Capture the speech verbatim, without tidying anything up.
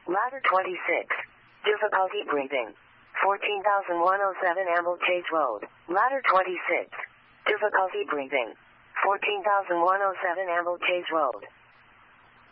Ladder twenty-six. Difficulty breathing. fourteen thousand one hundred seven Amble Chase Road. Ladder twenty-six. Difficulty breathing. fourteen thousand one hundred seven Amble Chase Road.